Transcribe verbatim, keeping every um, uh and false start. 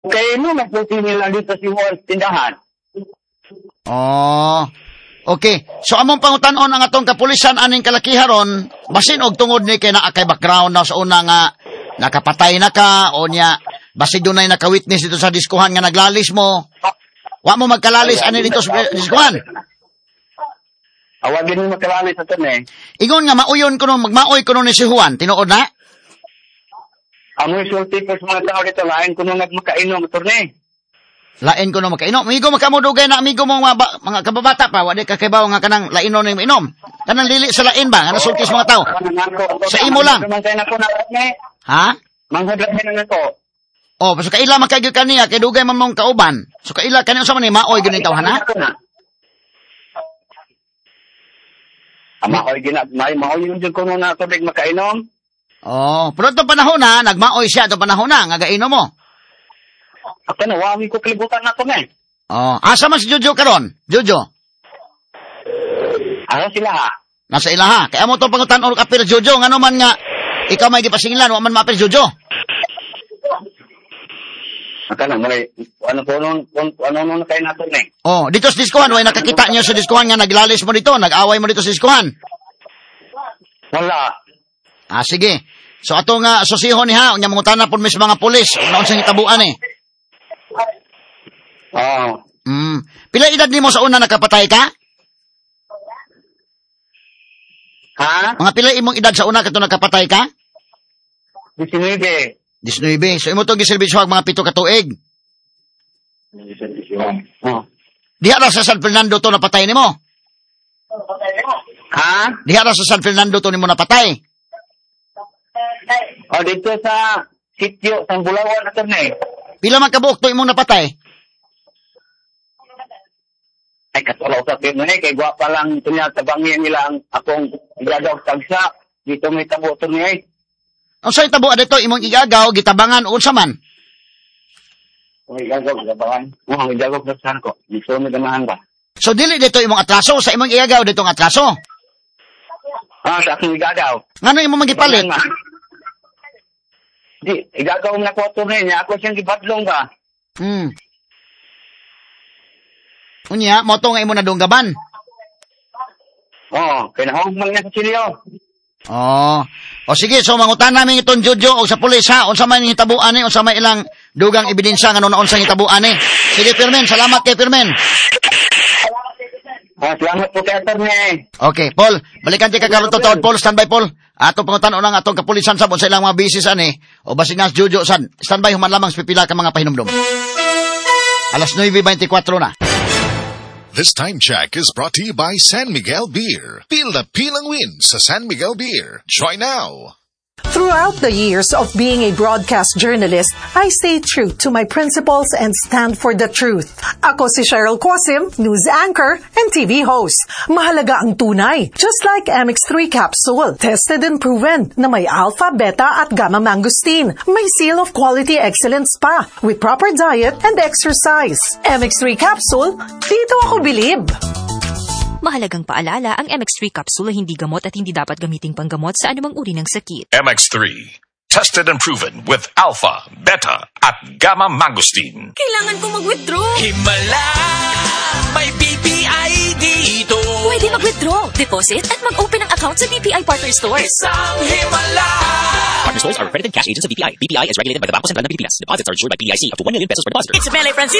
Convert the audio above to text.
Kaya no, mas puti nila dito si Juan tindahan. Oh. Okay. So among pangutan-on ang atong kapulisan aning kalakiharon, basin og tungod ni kay naa kay background na sa una nga nakapatay na ka o nya basin dunay naka-witness dito sa diskuhan nga naglalis mo. Wa mo magkalalis ani dito sa diskuhan. Awag din mo magkalalis sa ton eh. Ingon nga mauyon kuno magmaoy kuno ni si Juan, tinuod na? Ang isulti ko sa mga tao dito, lain ko nung nagmakainom, turne. Lain ko no makainom. Amigo makamudugay na amigo mo mga, ba, mga kababata pa. Wadi kakibaw nga kanang lainon na inom. Kanang lili sa lain ba? Nga nasultis mga tao. Sa imo lang. Ha? Manghudlat na ako. Oh, so kaila makagyo kaniya, kay dugay man mong kauban. So kaila kaniya sa man ni maoy gyud tawhan ha? Maoy gyud may maoy yun jud kuno na tubig makainom. Oh, pero itong panahon na, nagmaoy siya itong panahon na, nga gainom mo. Ako na, wami ko kalibutan na ito na eh. Oh, asa man si Jojo karon? Jojo? Ano sila ha? Nasa ilaha. Kaya mo itong pangutan o kapir Jojo, nga naman nga, ikaw may gipasingilan, wa man mapir Jojo. Aka na, may, ano po nung, ano nung kayo natin eh. Oh, dito sa diskuhan, way nakakita niyo sa diskuhan nga naglalis mo dito, nag-away mo dito sa diskuhan. Wala. Ah, sige. So, ato nga, asosihon ni ha, unya mangutan na po mis mga pulis, unaon sa hitabuan eh. Oo. Oh. Mm. Pila edad ni mo sa una nakapatay ka? Ha? Mga pila imong edad sa una kato nakapatay ka? nineteen. nineteen. So, imo to giservisyo mga pito ka tuig. Oh. Diha ra sa San Fernando to napatay nimo? Ha? Diha ra sa San Fernando to nimo napatay? O, dito sa sityo, sa Bulawan na ito na eh. Pila man kabuok to imong napatay? Ay, katulaw sa pino eh, kay gwapa lang ito niya, tabangin nila ang akong igagaw tagsa. Dito may tabo ito niya eh. Ang sa'yo tabo dito, imong igagaw, gitabangan, unsa man? Ang igagaw, gitabangan. Oo, ang igagaw tagsan ko. Dito may ganahan ba? So, dili dito imong atraso, sa imong igagaw dito ang atraso? Ah, sa aking igagaw. Ngano imong magipalit? Di, igagaw na ko ito niya. Ako siyang gibadlong ba? Hmm. Unya, mo to nga imo nadunggaban. Oo, kinahog man niya sa silyo. Oh. O sige, so mangutan namin itong Jojo o sa pulis ha. Unsa man yung hitabuan eh, unsa may ilang dugang ebidensya nga noon sa hitabuan eh. Sige, Pirmen, salamat kay Pirmen. Ah, salamat po kay Atty. Okay, Paul, balikan ti ka karon totood, Paul, standby Paul. Ato pangutan unang atong kapulisan sa sa ilang mga bisis ani o basig nas Jojo san. Standby human lamang sa pipila ka mga pahinumdom. Alas nine twenty-four na. This time check is brought to you by San Miguel Beer. Feel the pilang win sa San Miguel Beer. Try now. Throughout the years of being a broadcast journalist, I stay true to my principles and stand for the truth. Ako si Cheryl Cosim, news anchor and T V host. Mahalaga ang tunay, just like M X three capsule. Tested and proven na may alpha, beta at gamma mangosteen. May seal of quality excellence pa with proper diet and exercise. M X three capsule, dito ako bilib. Mahalagang paalala, ang M X three capsule ay hindi gamot at hindi dapat gamiting panggamot sa anumang uri ng sakit. M X three. Tested and proven with alpha, beta, at gamma mangosteen. Kailangan ko mag-withdraw. Himala! May B P I dito. Pwede mag-withdraw, deposit, at mag-open ng account sa B P I Partner Stores. Isang himala! Partner Stores are accredited cash agents of B P I. B P I is regulated by the Bangko Sentral ng Pilipinas. Deposits are insured by P I C up to one million pesos per depositor. It's Mele Francisco.